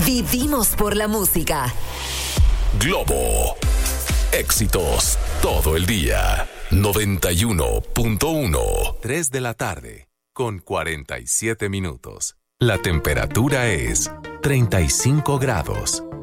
Vivimos por la música. Globo. Éxitos todo el día. 91.1. 3 de la tarde, con 47 minutos. La temperatura es 35 grados.